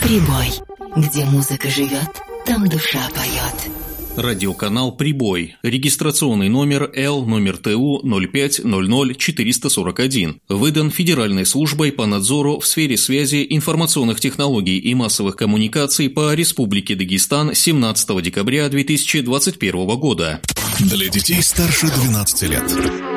Прибой. Где музыка живет, там душа поет. Радиоканал «Прибой». Регистрационный номер Л/ТУ 0500441. Выдан Федеральной службой по надзору в сфере связи, информационных технологий и массовых коммуникаций по Республике Дагестан 17 декабря 2021 года. Для детей старше 12 лет.